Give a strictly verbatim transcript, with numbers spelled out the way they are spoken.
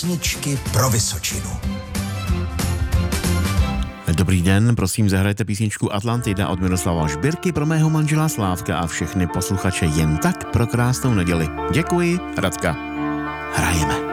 Písničky pro Vysočinu. Dobrý den, prosím, zahrajte písničku Atlantida od Miroslava Žbírky pro mého manžela Slávka a všechny posluchače jen tak pro krásnou neděli. Děkuji, Radka. Hrajeme.